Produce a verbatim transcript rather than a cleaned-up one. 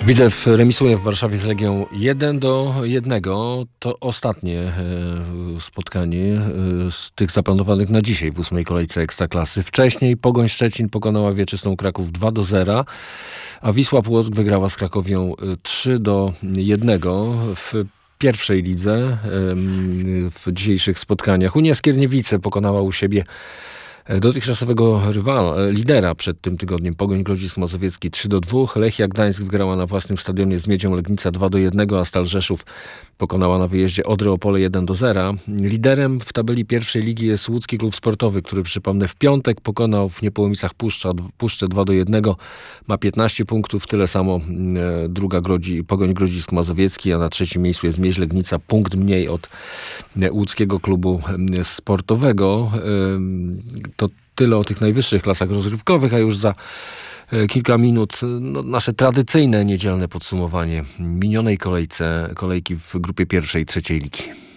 Widzew remisuje w Warszawie z Legią jeden do jednego. To ostatnie e, spotkanie e, z tych zaplanowanych na dzisiaj w ósmej kolejce Ekstraklasy. Wcześniej Pogoń Szczecin pokonała Wieczystą Kraków dwa do zera, a Wisła Płock wygrała z Krakowią trzy do jednego w pierwszej lidze. E, w dzisiejszych spotkaniach Unia Skierniewice pokonała u siebie dotychczasowego rywala, lidera przed tym tygodniem Pogoń Grodzisk Mazowiecki trzy do dwóch. Lechia Gdańsk wygrała na własnym stadionie z Miedzią Legnica dwa do jednego, a Stal Rzeszów pokonała na wyjeździe Odrę Opole jeden do zera. Liderem w tabeli pierwszej ligi jest Łódzki Klub Sportowy, który, przypomnę, w piątek pokonał w Niepołomicach Puszcza, Puszczę dwa do jednego. Ma piętnaście punktów, tyle samo e, druga Grodzi, Pogoń Grodzisk Mazowiecki, a na trzecim miejscu jest Mieź Legnica, punkt mniej od e, Łódzkiego Klubu e, Sportowego. E, To tyle o tych najwyższych klasach rozgrywkowych, a już za kilka minut no, nasze tradycyjne niedzielne podsumowanie minionej kolejce, kolejki w grupie pierwszej, trzeciej ligi.